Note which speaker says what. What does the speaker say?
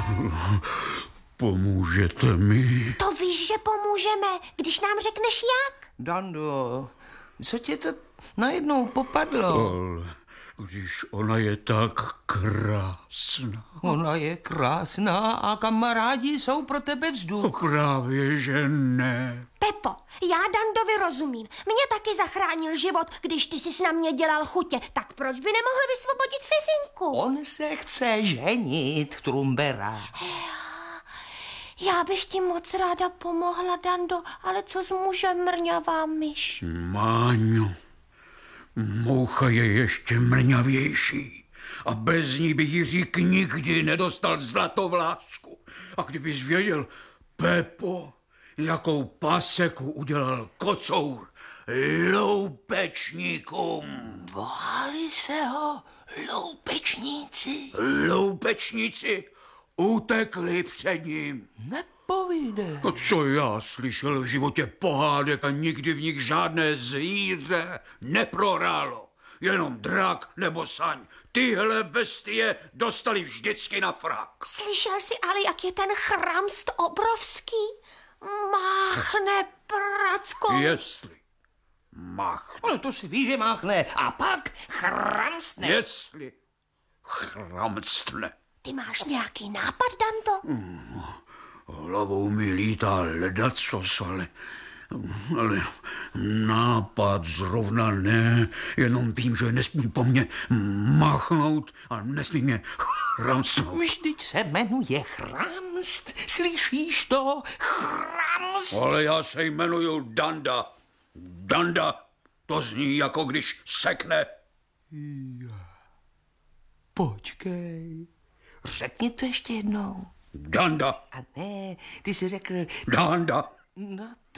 Speaker 1: Pomůžete mi?
Speaker 2: To víš, že pomůžeme, když nám řekneš jak.
Speaker 3: Dando, co tě to najednou popadlo?
Speaker 1: Ale když ona je tak krásná.
Speaker 3: Ona je krásná a kamarádi jsou pro tebe vzduch.
Speaker 1: Právě, že ne.
Speaker 2: Pepo, já Dandovi rozumím. Mě taky zachránil život, když ty jsi na mě dělal chutě. Tak proč by nemohl vysvobodit Fifinku?
Speaker 3: On se chce ženit, Trumbera.
Speaker 2: Já bych ti moc ráda pomohla, Dando, ale co s mužem mrňavá myš?
Speaker 1: Máňo, moucha je ještě mrňavější a bez ní by Jiřík nikdy nedostal zlatovlásku. A kdybys věděl, Pepo, jakou paseku udělal kocour loupečníkům.
Speaker 3: Báli se ho loupečníci.
Speaker 1: Loupečníci utekli před ním.
Speaker 3: Nepovíde.
Speaker 1: No, co já slyšel v životě pohádek a nikdy v nich žádné zvíře neprohrálo. Jenom drak nebo saň. Tyhle bestie dostali vždycky na frak.
Speaker 2: Slyšel jsi ale, jak je ten chramst obrovský? Máchne prackou.
Speaker 1: Jestli máchne.
Speaker 3: No to si ví, že máchne. A pak chramstne.
Speaker 1: Jestli chramstne.
Speaker 2: Ty máš nějaký nápad, Dando?
Speaker 1: Hlavou mi lítá ledacos, ale nápad zrovna ne, jenom vím, že nesmí po mně máchnout a nesmí mě chramstnout.
Speaker 3: Vždyť se jmenuje chramst. Slyšíš to? Chramst.
Speaker 1: Ale já se jmenuju Danda. Danda, to zní jako když sekne.
Speaker 3: Počkej. Řekni to ještě jednou.
Speaker 1: Danda,
Speaker 3: A ne, ty jsi řekl...
Speaker 1: Danda.
Speaker 3: No